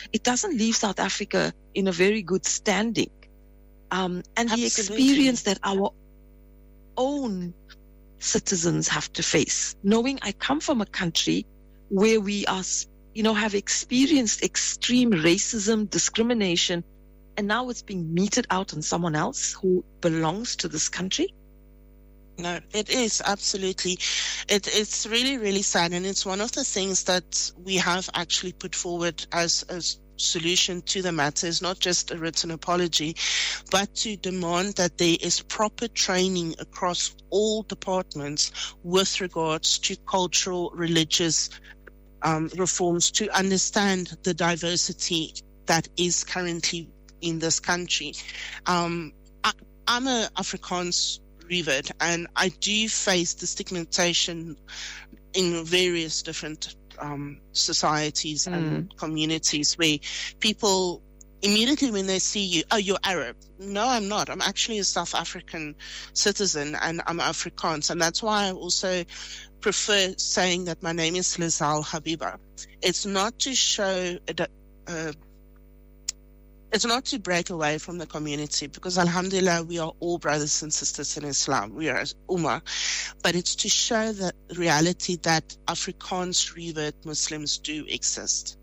it doesn't leave South Africa in a very good standing. And Absolutely. the experience that our own citizens have to face, knowing I come from a country where we are, have experienced extreme racism, discrimination, and now it's being meted out on someone else who belongs to this country. No, it is absolutely. It's really, really sad. And it's one of the things that we have actually put forward as a solution to the matter, is not just a written apology, but to demand that there is proper training across all departments with regards to cultural, religious reforms, to understand the diversity that is currently in this country. I'm a Afrikaans revert, and I do face the stigmatization in various different societies and communities, where people immediately when they see you, oh, you're Arab. No, I'm not. I'm actually a South African citizen, and I'm Afrikaans. And that's why I also prefer saying that my name is Lizelle Habiba. It's not to show it's not to break away from the community, because alhamdulillah, we are all brothers and sisters in Islam. We are Ummah. But it's to show the reality that Afrikaans revert Muslims do exist.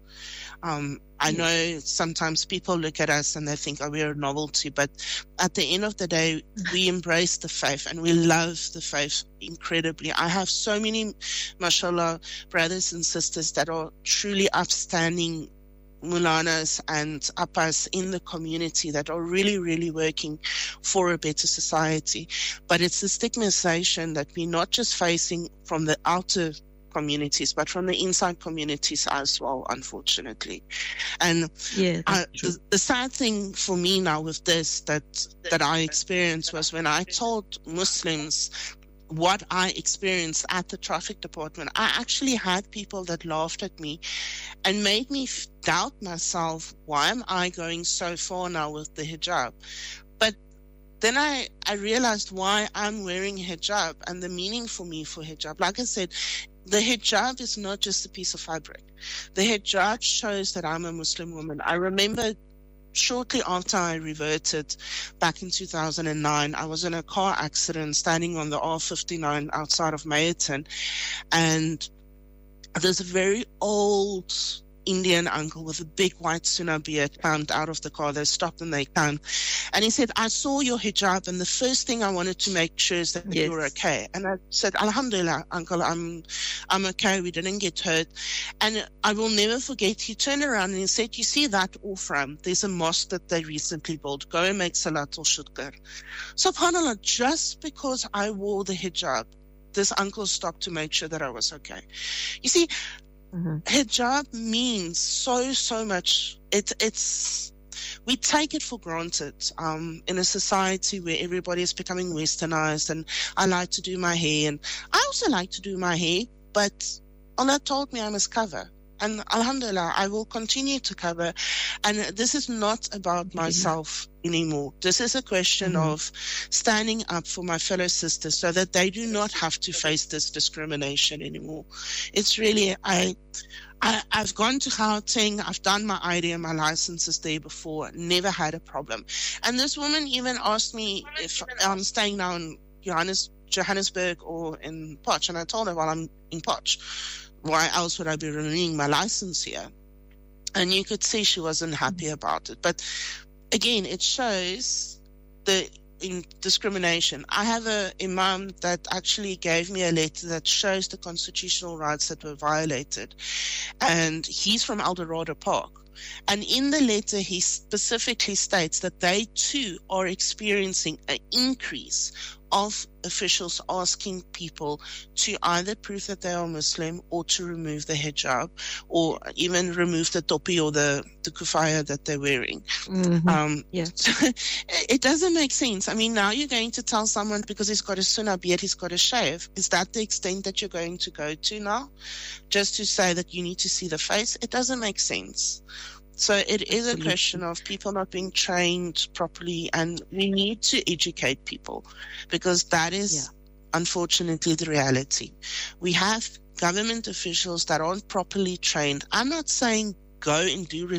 I know sometimes people look at us and they think, oh, we're a novelty. But at the end of the day, we embrace the faith and we love the faith incredibly. I have so many, mashallah, brothers and sisters that are truly upstanding Mulanas and Appas in the community that are really, really working for a better society. But it's the stigmatization that we're not just facing from the outer communities, but from the inside communities as well, unfortunately. And the sad thing for me now with this that I experienced was when I told Muslims what I experienced at the traffic department. I actually had people that laughed at me and made me doubt myself. Why am I going so far now with the hijab? But then I realized why I'm wearing hijab and the meaning for me for hijab. Like I said, the hijab is not just a piece of fabric. The hijab shows that I'm a Muslim woman. I remember shortly after I reverted back in 2009, I was in a car accident standing on the R59 outside of Meyerton, and there's a very old Indian uncle with a big white sunnah beard climbed out of the car. They stopped and they came, and he said, I saw your hijab, and the first thing I wanted to make sure is that you were okay. And I said, Alhamdulillah, uncle, I'm okay. We didn't get hurt. And I will never forget, he turned around and he said, you see that off-ramp? There's a mosque that they recently built. Go and make salat al-shukr. SubhanAllah, just because I wore the hijab, this uncle stopped to make sure that I was okay. You see, hijab means so much. It's we take it for granted in a society where everybody is becoming westernized. And I like to do my hair, and I also like to do my hair, but Allah told me I must cover, and alhamdulillah, I will continue to cover. And this is not about myself anymore. This is a question of standing up for my fellow sisters so that they do not have to face this discrimination anymore. It's really, I've gone to Gauteng, I've done my ID and my licenses there before, never had a problem. And this woman even asked me if I'm staying now in Johannesburg or in Potch, and I told her, well, I'm in Potch. Why else would I be renewing my license here? And you could see she wasn't happy about it. But again, it shows the discrimination. I have an imam that actually gave me a letter that shows the constitutional rights that were violated. And he's from Eldorado Park. And in the letter, he specifically states that they too are experiencing an increase of officials asking people to either prove that they are Muslim or to remove the hijab, or even remove the topi or the kufaya that they're wearing. It doesn't make sense. I mean, now you're going to tell someone because he's got a sunnah beard, he's got a shave. Is that the extent that you're going to go to now? Just to say that you need to see the face? It doesn't make sense. So it is a question of people not being trained properly, and we need to educate people, because that is unfortunately the reality. We have government officials that aren't properly trained. I'm not saying go and do